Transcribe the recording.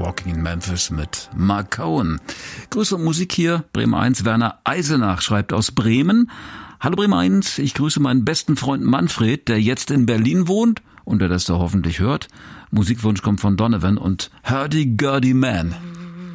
Walking in Memphis mit Mark Cohen. Grüße und Musik hier, Bremen 1. Werner Eisenach schreibt aus Bremen. Hallo Bremen 1, ich grüße meinen besten Freund Manfred, der jetzt in Berlin wohnt und der das da hoffentlich hört. Musikwunsch kommt von Donovan und Hurdy-Gurdy Man.